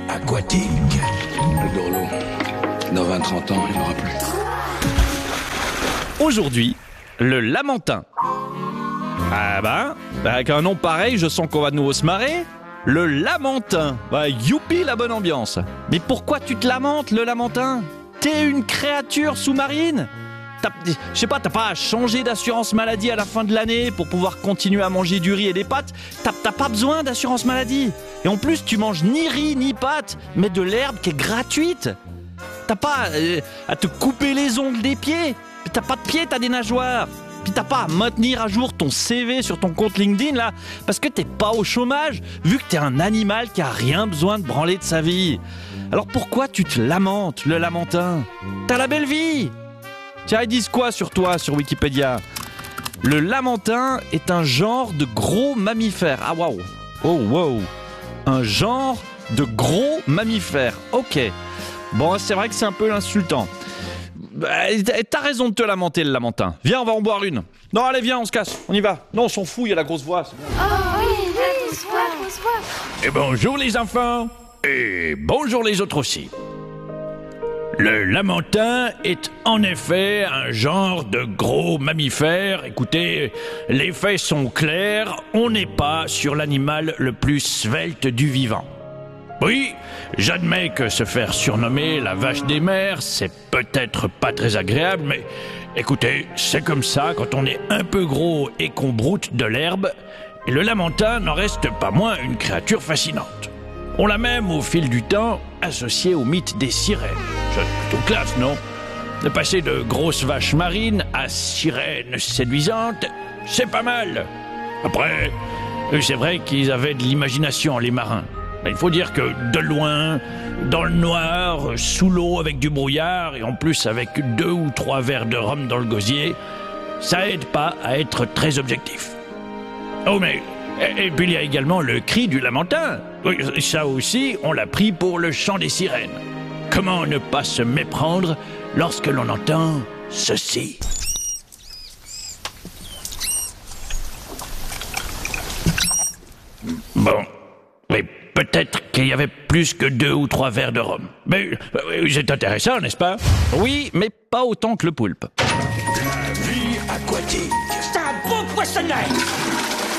aquatique. Le Dorlo, dans 20-30 ans, il n'y en aura plus. Aujourd'hui, le Lamentin. Ah bah, avec un nom pareil, je sens qu'on va de nouveau se marrer. Le Lamentin. Bah, youpi la bonne ambiance. Mais pourquoi tu te lamentes, le Lamentin? T'es une créature sous-marine? Je sais pas, t'as pas à changer d'assurance maladie à la fin de l'année pour pouvoir continuer à manger du riz et des pâtes. T'as pas besoin d'assurance maladie. Et en plus, tu manges ni riz ni pâtes, mais de l'herbe qui est gratuite. T'as pas à te couper les ongles des pieds. T'as pas de pieds, t'as des nageoires. Puis t'as pas à maintenir à jour ton CV sur ton compte LinkedIn là, parce que t'es pas au chômage, vu que t'es un animal qui a rien besoin de branler de sa vie. Alors pourquoi tu te lamentes, le Lamentin? T'as la belle vie. Tiens, ils disent quoi sur toi, sur Wikipédia? Le Lamentin est un genre de gros mammifère. Ah waouh. Oh wow. Un genre de gros mammifère. Ok. Bon, c'est vrai que c'est un peu insultant. T'as raison de te lamenter, le Lamentin. Viens, on va en boire une. Non, allez, viens, on se casse. On y va. Non, on s'en fout, il y a la grosse voix. C'est bon. Oh oui, la grosse voix. Et bonjour les enfants. Et bonjour les autres aussi. Le Lamentin est en effet un genre de gros mammifère. Écoutez, les faits sont clairs, on n'est pas sur l'animal le plus svelte du vivant. Oui, j'admets que se faire surnommer la vache des mers, c'est peut-être pas très agréable, mais écoutez, c'est comme ça quand on est un peu gros et qu'on broute de l'herbe, et le Lamentin n'en reste pas moins une créature fascinante. On l'a même, au fil du temps, associé au mythe des sirènes. C'est plutôt classe, non? De passer de grosses vaches marines à sirènes séduisantes, c'est pas mal. Après, c'est vrai qu'ils avaient de l'imagination, les marins. Il faut dire que de loin, dans le noir, sous l'eau avec du brouillard, et en plus avec 2 ou 3 verres de rhum dans le gosier, ça aide pas à être très objectif. Oh mais... Et puis il y a également le cri du Lamentin. Oui, ça aussi, on l'a pris pour le chant des sirènes. Comment ne pas se méprendre lorsque l'on entend ceci? Bon, mais peut-être qu'il y avait plus que 2 ou 3 verres de rhum. Mais c'est intéressant, n'est-ce pas? Oui, mais pas autant que le poulpe. La vie aquatique. C'est un beau poissonnet.